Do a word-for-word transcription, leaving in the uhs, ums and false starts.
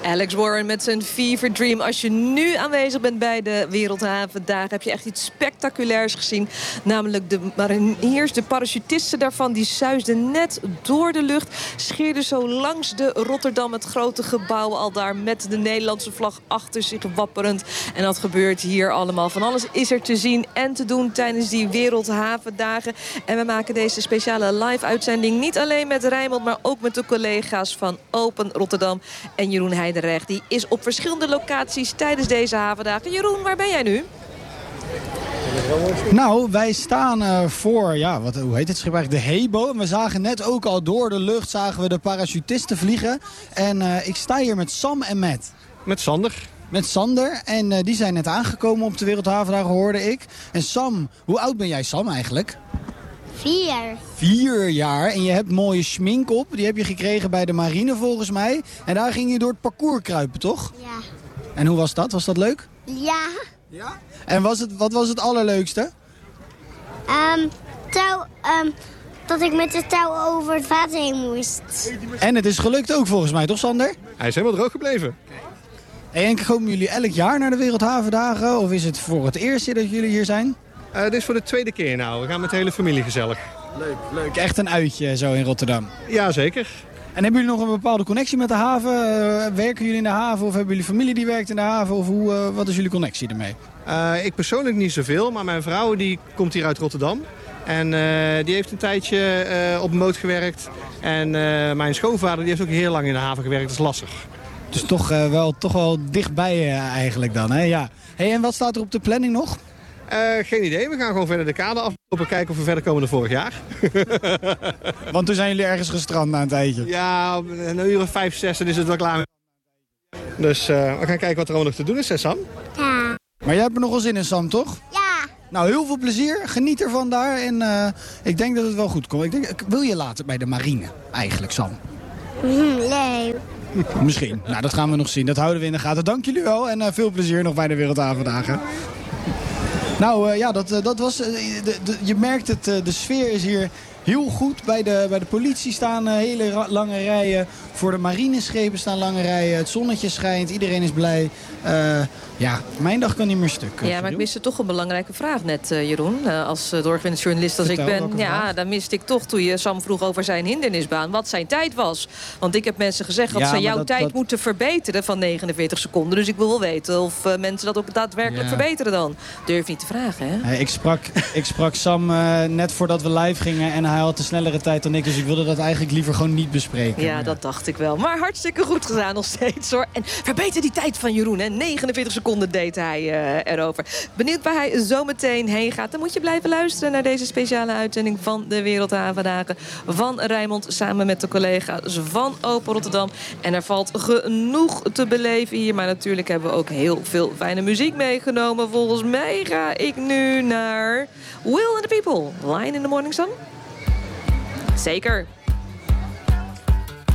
Alex Warren met zijn Fever Dream. Als je nu aanwezig bent bij de Wereldhavendagen... heb je echt iets spectaculairs gezien. Namelijk de mariniers, de parachutisten daarvan... die suisden net door de lucht. Scheerden zo langs de Rotterdam, het grote gebouw... al daar met de Nederlandse vlag achter zich wapperend. En dat gebeurt hier allemaal. Van alles is er te zien en te doen tijdens die Wereldhavendagen. En we maken deze speciale live-uitzending... niet alleen met Rijnmond, maar ook met de collega's van Open Rotterdam... en Jeroen Heidenrecht. Die is op verschillende locaties tijdens deze havendagen. Jeroen, waar ben jij nu? Nou, wij staan uh, voor, ja, wat, hoe heet het schip eigenlijk? De Hebo. En we zagen net ook al door de lucht zagen we de parachutisten vliegen. En uh, ik sta hier met Sam en Matt. Met Sander. Met Sander. En uh, die zijn net aangekomen op de Wereldhavendagen, hoorde ik. En Sam, hoe oud ben jij, Sam, eigenlijk? Vier. Vier jaar. En je hebt mooie schmink op. Die heb je gekregen bij de marine, volgens mij. En daar ging je door het parcours kruipen, toch? Ja. En hoe was dat? Was dat leuk? Ja. Ja? En was het, wat was het allerleukste? Um, touw, um, dat ik met de touw over het water heen moest. En het is gelukt ook, volgens mij, toch, Sander? Hij is helemaal droog gebleven. Hey, en komen jullie elk jaar naar de Wereldhavendagen? Of is het voor het eerste dat jullie hier zijn? Uh, dit is voor de tweede keer nou. We gaan met de hele familie gezellig. Leuk, leuk. Echt een uitje zo in Rotterdam. Jazeker. En hebben jullie nog een bepaalde connectie met de haven? Uh, werken jullie in de haven of hebben jullie familie die werkt in de haven? Of hoe, uh, wat is jullie connectie ermee? Uh, ik persoonlijk niet zoveel, maar mijn vrouw die komt hier uit Rotterdam. En uh, die heeft een tijdje uh, op een boot gewerkt. En uh, mijn schoonvader die heeft ook heel lang in de haven gewerkt, dat is lastig. Dus toch, uh, wel, toch wel dichtbij uh, eigenlijk dan, hè? Ja. Hey, en wat staat er op de planning nog? Uh, geen idee, we gaan gewoon verder de kade aflopen, kijken of we verder komen dan vorig jaar. Want toen zijn jullie ergens gestrand na een tijdje. Ja, een uur of vijf, zes, dan is het wel klaar. Dus uh, we gaan kijken wat er allemaal nog te doen is, hè Sam? Ja. Maar jij hebt er nog wel zin in, Sam, toch? Ja. Nou, heel veel plezier. Geniet ervan daar. En uh, ik denk dat het wel goed komt. Ik denk, wil je later bij de marine, eigenlijk, Sam? Nee. Misschien. Nou, dat gaan we nog zien. Dat houden we in de gaten. Dank jullie wel en uh, veel plezier nog bij de Wereldhavendagen. Nou uh, ja, dat, uh, dat was... Uh, de, de, je merkt het, uh, de sfeer is hier heel goed. Bij de, bij de politie staan uh, hele ra- lange rijen. Voor de marineschepen staan lange rijen. Het zonnetje schijnt. Iedereen is blij. Uh, ja, mijn dag kan niet meer stuk. Ja, maar ik miste toch een belangrijke vraag net, uh, Jeroen. Uh, als uh, doorgewende journalist als Vertel, ik ben. Ja, vraag? dan miste ik toch toen je Sam vroeg over zijn hindernisbaan. Wat zijn tijd was. Want ik heb mensen gezegd dat Ja, ze maar jouw dat- tijd dat- moeten verbeteren van negenenveertig seconden. Dus ik wil wel weten of uh, mensen dat ook daadwerkelijk Ja. verbeteren dan. Durf niet te vragen, hè? Hey, ik, sprak, ik sprak Sam uh, net voordat we live gingen. En hij had een snellere tijd dan ik. Dus ik wilde dat eigenlijk liever gewoon niet bespreken. Ja, dat dacht ik wel. Maar hartstikke goed gedaan nog steeds, hoor. En verbeter die tijd van Jeroen, hè. negenenveertig seconden deed hij uh, erover. Benieuwd waar hij zo meteen heen gaat. Dan moet je blijven luisteren naar deze speciale uitzending van de Wereldhavendagen van Rijnmond. Samen met de collega's van Open Rotterdam. En er valt genoeg te beleven hier. Maar natuurlijk hebben we ook heel veel fijne muziek meegenomen. Volgens mij ga ik nu naar Will and the People. Line in the Morning Sun. Zeker.